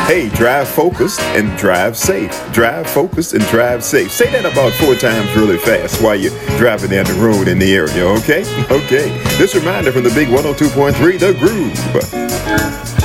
Hey, drive focused and drive safe. Drive focused and drive safe. Say that about 4 times really fast while you're driving down the road in the area, okay? Okay. This reminder from the big 102.3 The Groove.